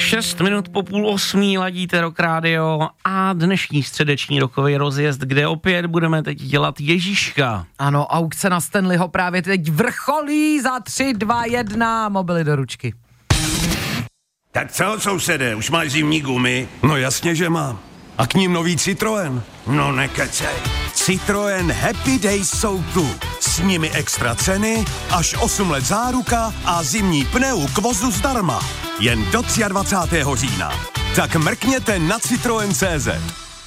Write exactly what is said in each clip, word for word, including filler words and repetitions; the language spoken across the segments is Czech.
Šest minut po půl osmí ladíte Rock Radio a dnešní středeční rokový rozjezd, kde opět budeme teď dělat Ježíška. Ano, aukce na Stanleyho právě teď vrcholí za tři, dva, jedna, mobily do ručky. Tak co, sousede, už máš zimní gumy? No jasně, že mám. A k ním nový Citroën. No nekecej. Citroën Happy Days jsou tu. S nimi extra ceny, až osm let záruka a zimní pneu k vozu zdarma. Jen do dvacátého třetího října. Tak mrkněte na Citroën tečka cé zet.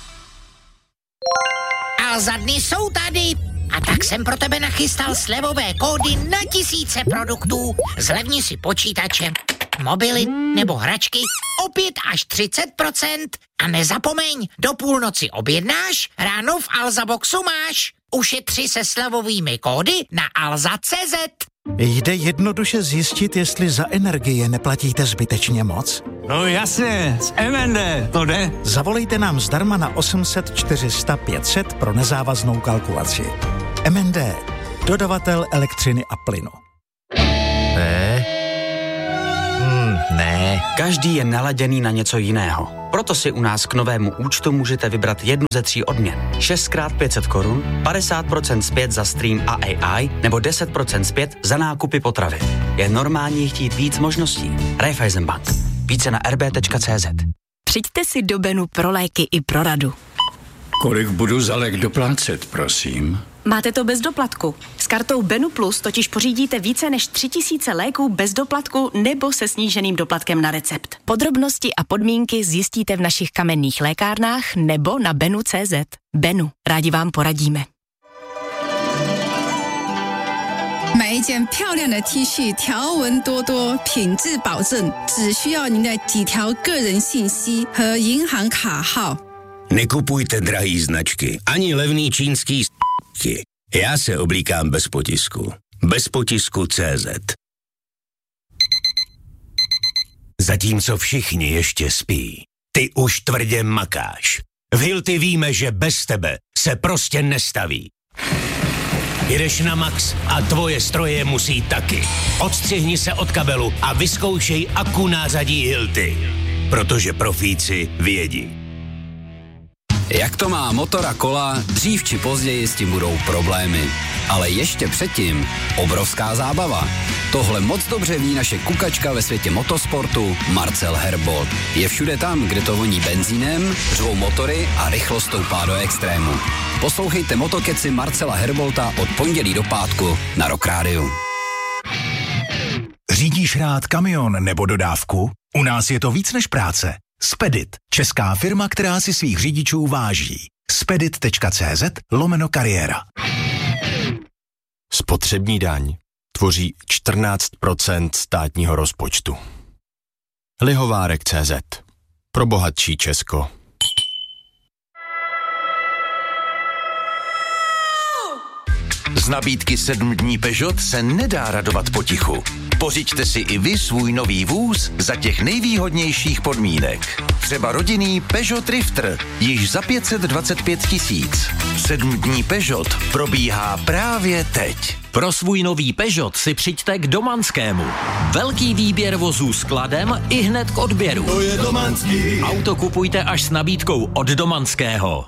Alza dny jsou tady. A tak jsem pro tebe nachystal slevové kódy na tisíce produktů. Zlevni si počítače, mobily nebo hračky o pět až třicet procent. A nezapomeň, do půlnoci objednáš, ráno v Alza Boxu máš. Ušetři se slevovými kódy na alza tečka cé zet. Jde jednoduše zjistit, jestli za energie neplatíte zbytečně moc? No jasně, z M N D, to jde. Zavolejte nám zdarma na osm set čtyři sta pět set pro nezávaznou kalkulaci. M N D, dodavatel elektřiny a plynu. Ne. Hmm, ne. Každý je naladěný na něco jiného. Proto si u nás k novému účtu můžete vybrat jednu ze tří odměn. šest krát pět set korun, padesát procent zpět za stream a A I nebo deset procent zpět za nákupy potravy. Je normální chtít víc možností. Raiffeisenbank. Více na r b tečka cé zet. Přijďte si do Benu pro léky i pro radu. Kolik budu za lék doplácet, prosím? Máte to bez doplatku. S kartou Benu Plus totiž pořídíte více než tři tisíce léků bez doplatku nebo se sníženým doplatkem na recept. Podrobnosti a podmínky zjistíte v našich kamenných lékárnách nebo na benu tečka cé zet. Benu, rádi vám poradíme. 买一件漂亮的 T 恤，条纹多多，品质保证，只需要您的几条个人信息和银行卡号。 Nekupujte drahý značky, ani levný čínský s***ky. Já se oblíkám bez potisku. Bez potisku tečka cé zet. Zatímco všichni ještě spí, ty už tvrdě makáš. V Hilti víme, že bez tebe se prostě nestaví. Jedeš na max a tvoje stroje musí taky. Odstřihni se od kabelu a vyzkoušej akku názadí Hilti. Protože profíci vědí. Jak to má motor a kola, dřív či později s tím budou problémy. Ale ještě předtím obrovská zábava. Tohle moc dobře ví naše kukačka ve světě motosportu Marcel Herbold. Je všude tam, kde to voní benzínem, řvou motory a rychlost stoupá do extrému. Poslouchejte motokeci Marcela Herbolta od pondělí do pátku na Rock Radio. Řídíš rád kamion nebo dodávku? U nás je to víc než práce. Spedit, česká firma, která si svých řidičů váží. spedit tečka cé zet lomeno kariéra. Spotřební daň tvoří čtrnáct procent státního rozpočtu. Lihovárek tečka cé zet. Pro bohatší Česko. Z nabídky sedm dní Peugeot se nedá radovat potichu. Pořiďte si i vy svůj nový vůz za těch nejvýhodnějších podmínek. Třeba rodinný Peugeot Drifter, již za pět set dvacet pět tisíc. Sedm dní Peugeot probíhá právě teď. Pro svůj nový Peugeot si přijďte k Domanskému. Velký výběr vozů s kladem i hned k odběru. To je Domanský. Auto kupujte až s nabídkou od Domanského.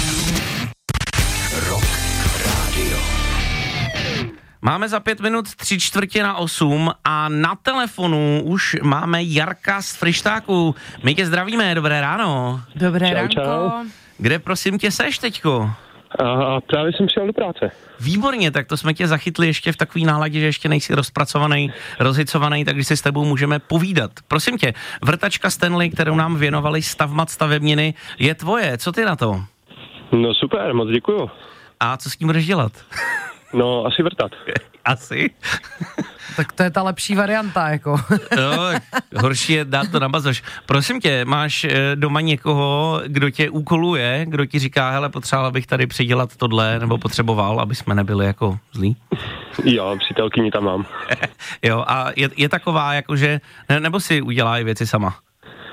Máme za pět minut tři čtvrtě na osm a na telefonu už máme Jarka z Fryštáku. My tě zdravíme, dobré ráno. Dobré čau, ránko. čau. Kde prosím tě seš teďko? A právě jsem přijel do práce. Výborně, tak to jsme tě zachytli ještě v takový náladě, že ještě nejsi rozpracovaný, rozhicovaný, takže si s tebou můžeme povídat. Prosím tě, vrtačka Stanley, kterou nám věnovali Stavmat stavebniny, je tvoje, co ty na to? No super, moc děkuju. A co s tím budeš dělat? No, asi vrtat. Asi? Tak to je ta lepší varianta, jako. No, horší je dát to na bazoš. Prosím tě, máš doma někoho, kdo tě úkoluje, kdo ti říká, hele, potřeboval bych tady přidělat tohle, nebo potřeboval, aby jsme nebyli jako zlí? Jo, přítelkyni tam mám. Jo, a je, je taková, jakože, ne, nebo si udělá i věci sama?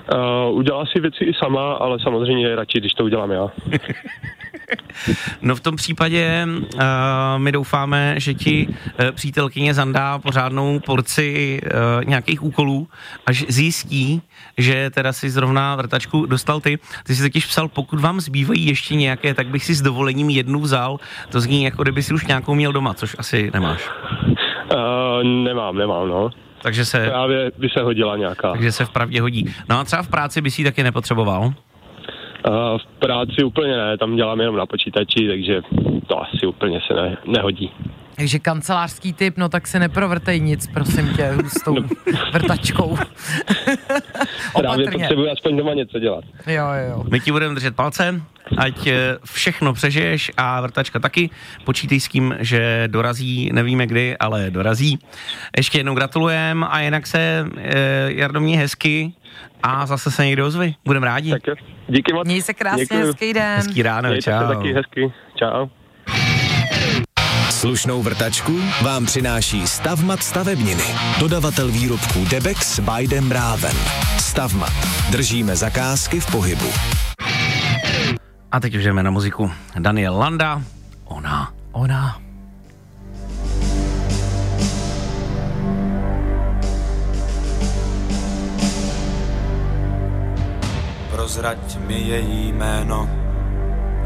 Uh, udělá si věci i sama, ale samozřejmě je radši, když to udělám já. No v tom případě uh, my doufáme, že ti uh, přítelkyně zandá pořádnou porci uh, nějakých úkolů, až zjistí, že teda si zrovna vrtačku dostal ty. Ty jsi totiž psal, pokud vám zbývají ještě nějaké, tak bych si s dovolením jednu vzal. To zní, jako kdyby si už nějakou měl doma, což asi nemáš. Uh, nemám, nemám, no. Takže se... Právě by se hodila nějaká. Takže se vpravdě hodí. No a třeba v práci by si ji taky nepotřeboval? Uh, v práci úplně ne, tam dělám jenom na počítači, takže to asi úplně se ne, nehodí. Takže kancelářský typ, no tak se neprovrtej nic, prosím tě, s tou vrtačkou. Právě potřebuji aspoň doma něco dělat. Jo, jo. My ti budeme držet palce, ať všechno přežiješ a vrtačka taky. Počítej s tím, že dorazí, nevíme kdy, ale dorazí. Ještě jednou gratulujem a jinak se, Jardo, měj hezky a zase se někdo ozvi. Budeme rádi. Tak jo. Díky moc. Měj se krásně, Děkuju. hezký den. Hezký ráno, Mějte čau. se taky hezky, čau. Slušnou vrtačku vám přináší Stavmat stavebniny. Dodavatel výrobků Debex by Dem Raven. Stavmat. Držíme zakázky v pohybu. A teď už jdeme na muziku. Daniel Landa, ona. Ona. Prozrať mi její jméno,